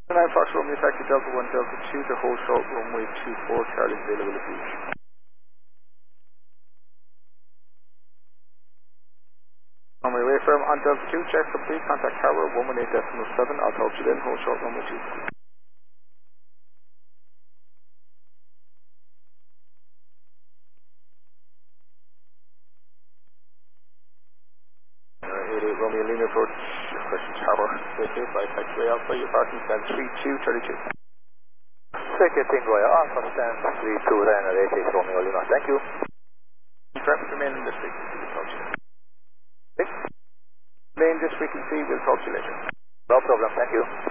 9 Fox Romeo Taxi Delta 1 Delta 2 to hold short runway 24, Charlie availability. On my way from on Delta 2, check complete, contact tower 118.7, I'll talk to you then, hold short runway 24. Romeo Lima approach, question tower, Gateway by taxiway Alpha, your parking stand 3232. Second Tango Alpha, stand 32, Ryanair 88 Romeo Lima, thank you. Traffic remain in this frequency, we'll talk to you later. Remain this frequency, we'll talk to you later. No problem, thank you.